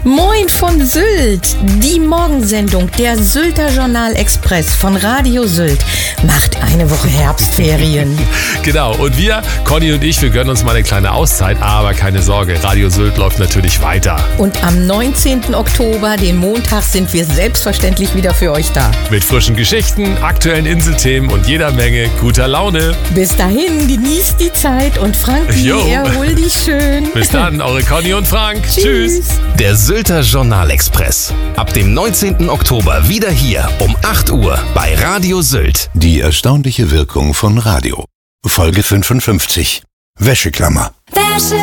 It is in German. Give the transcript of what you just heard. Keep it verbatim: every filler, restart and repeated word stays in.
Moin von Sylt. Die Morgensendung der Sylter Journal Express von Radio Sylt macht eine Woche Herbstferien. Genau, und wir, Conny und ich, wir gönnen uns mal eine kleine Auszeit, aber keine Sorge, Radio Sylt läuft natürlich weiter. Und am neunzehnten Oktober, den Montag, sind wir selbstverständlich wieder für euch da. Mit frischen Geschichten, aktuellen Inselthemen und jeder Menge guter Laune. Bis dahin, genießt die Zeit und Frankie, Jo. erhol dich schön. Bis dann, eure Conny und Frank. Tschüss. Der Sylter Journal Express. Ab dem neunzehnten Oktober wieder hier um acht Uhr bei Radio Sylt. Die erstaunliche Wirkung von Radio. Folge fünfundfünfzig. Wäscheklammer. Wäsche